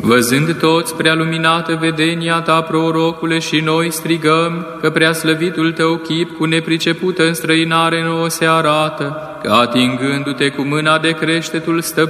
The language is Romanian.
Văzând toți prea luminată vedenia ta, prorocule, și noi strigăm că prea slăvitul tău chip cu nepricepută înstrăinare nouă se arată, că atingându-te cu mâna de creștetul stăpân,